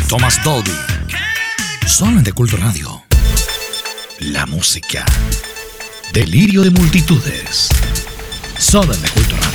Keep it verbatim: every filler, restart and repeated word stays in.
Thomas Dolby. Solo en The Culto Radio. La música. Delirio de multitudes. Solo en The Culto Radio.